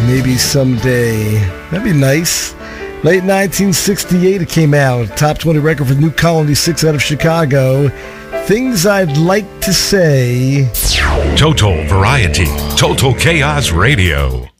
Maybe Someday. That'd be nice. Late 1968 it came out. Top 20 record for New Colony, 6 out of Chicago. Things I'd Like to Say. Total Variety. Total Chaos Radio.